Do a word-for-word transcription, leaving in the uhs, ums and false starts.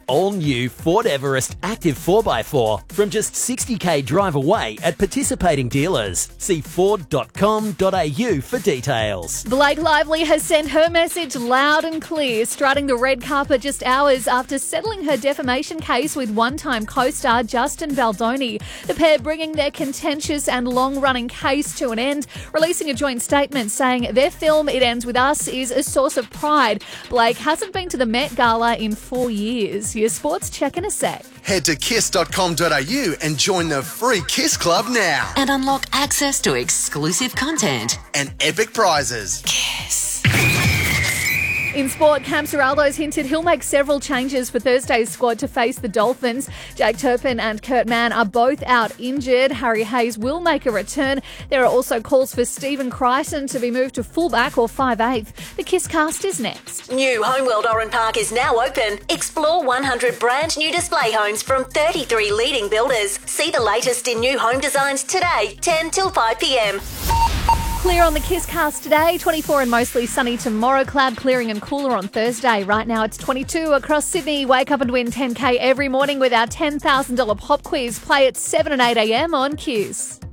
all-new Ford Everest Active four by four from just sixty k drive away at participating dealers. See ford dot com dot a u for details. Blake Lively has sent her message loud and clear, striding the red carpet just hours after settling her defamation case with one-time co-star Justin Baldoni. The pair bringing their contentious and long-running case to an end, releasing a joint statement saying their film It Ends With Us is a source of pride. Blake hasn't been to the Met Gala in four years. Your sports check in a sec. Head to kiss dot com dot a u and join the free Kiss Club now. And unlock access to exclusive content and epic prizes. Kiss. In sport, Cam Serraldo's hinted he'll make several changes for Thursday's squad to face the Dolphins. Jake Turpin and Kurt Mann are both out injured. Harry Hayes will make a return. There are also calls for Stephen Crichton to be moved to fullback or five eighth. The Kiss Cast is next. New Homeworld Oran Park is now open. Explore one hundred brand new display homes from thirty-three leading builders. See the latest in new home designs today, ten till five p m. Clear on the Kiss Cast today, twenty-four and mostly sunny tomorrow, cloud clearing and cooler on Thursday. Right now it's twenty-two across Sydney. Wake up and win ten k every morning with our ten thousand dollars pop quiz. Play at seven and eight a m on Kiss.